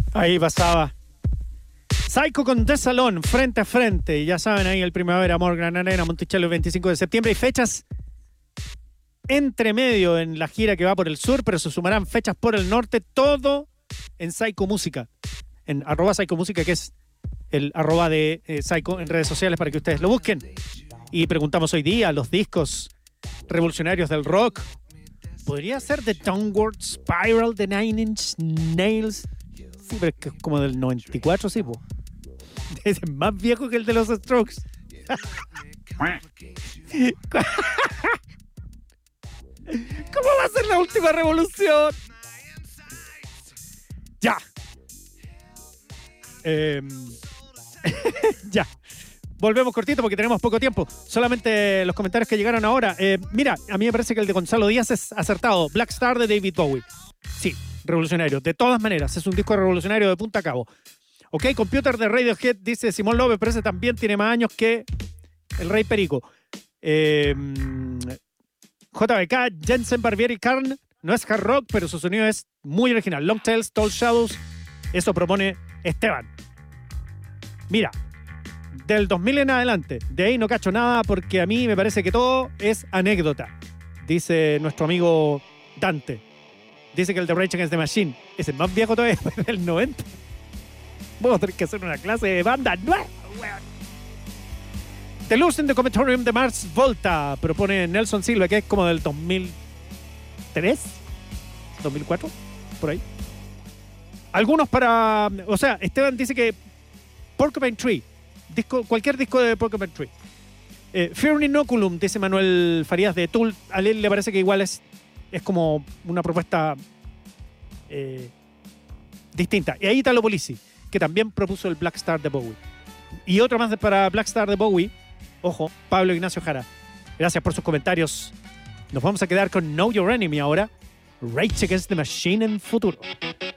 Ahí pasaba Psycho con The Salón, frente a frente. Y ya saben, ahí el Primavera, Amor, Gran Arena, Monticello, el 25 de septiembre. Hay fechas entre medio en la gira que va por el sur, pero se sumarán fechas por el norte. Todo en Psycho Música. En @Psycho Música, que es el @ de Psycho en redes sociales para que ustedes lo busquen. Y preguntamos hoy día, los discos revolucionarios del rock. ¿Podría ser The Downward Spiral de Nine Inch Nails? Sí, pero es que es como del 94, sí, po. Es más viejo que el de los Strokes. ¿Cómo va a ser la última revolución? Ya. Ya. Volvemos cortito porque tenemos poco tiempo. Solamente los comentarios que llegaron ahora. Mira, a mí me parece que el de Gonzalo Díaz es acertado. Black Star de David Bowie. Sí, revolucionario. De todas maneras, es un disco revolucionario de punta a cabo. Ok, Computer de Radiohead, dice Simón López, pero ese también tiene más años que el Rey Perico. JBK, Jensen Barbieri Karn, no es hard rock, pero su sonido es muy original. Long Tails, Tall Shadows, eso propone Esteban. Mira, del 2000 en adelante, de ahí no cacho nada porque a mí me parece que todo es anécdota, dice nuestro amigo Dante. Dice que el de Rage Against the Machine es el más viejo todavía, del 90. Vamos a tener que hacer una clase de banda nueva, weón. The Luz in the Cometorium de Mars Volta propone Nelson Silva, que es como del 2003, 2004, por ahí. Algunos para... O sea, Esteban dice que Porcupine Tree, cualquier disco de Porcupine Tree. Fear Inoculum, dice Manuel Farías de Tool. A él le parece que igual es como una propuesta distinta. Y ahí Italo Polisi, que también propuso el Black Star de Bowie. Y otro más para Black Star de Bowie. Ojo, Pablo Ignacio Jara. Gracias por sus comentarios. Nos vamos a quedar con Know Your Enemy ahora. Rage Against the Machine en futuro.